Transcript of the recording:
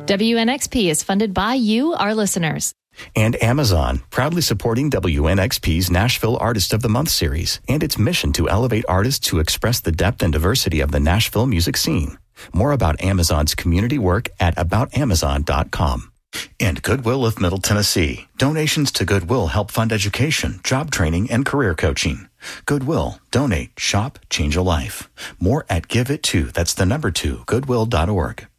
WNXP is funded by you, our listeners. And Amazon, proudly supporting WNXP's Nashville Artist of the Month series and its mission to elevate artists to express the depth and diversity of the Nashville music scene. More about Amazon's community work at aboutamazon.com. And Goodwill of Middle Tennessee. Donations to Goodwill help fund education, job training, and career coaching. Goodwill. Donate. Shop. Change a life. More at Give It To. That's the number 2, goodwill.org.